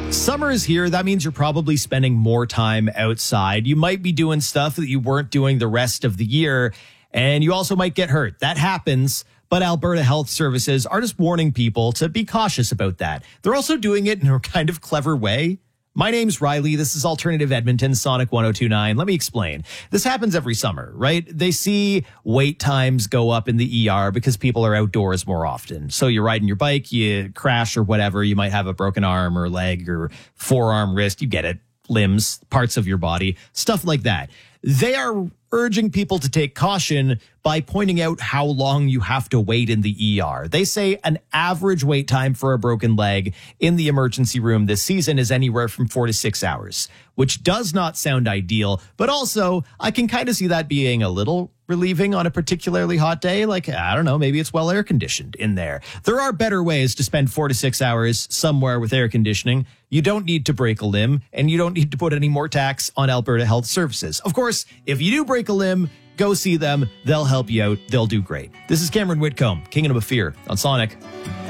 Summer is here. That means you're probably spending more time outside. You might be doing stuff that you weren't doing the rest of the year, and you also might get hurt. That happens, but Alberta Health Services are just warning people to be cautious about that. They're also doing it in a kind of clever way. My name's Riley. This is Alternative Edmonton, Sonic 102.9. Let me explain. This happens every summer, right? They see wait times go up in the ER because people are outdoors more often. So you're riding your bike, you crash or whatever. You might have a broken arm or leg or forearm, wrist. You get it. Limbs, parts of your body, stuff like that. They are urging people to take caution by pointing out how long you have to wait in the ER. They say an average wait time for a broken leg in the emergency room this season is anywhere from 4 to 6 hours, which does not sound ideal, but also I can kind of see that being a little relieving on a particularly hot day. Like, I don't know, maybe it's well air conditioned in there. There are better ways to spend 4 to 6 hours somewhere with air conditioning. You don't need to break a limb, and you don't need to put any more tax on Alberta Health Services. Of course, if you do break a limb, go see them. They'll help you out. They'll do great. This is Cameron Whitcomb, King of a Fear on Sonic.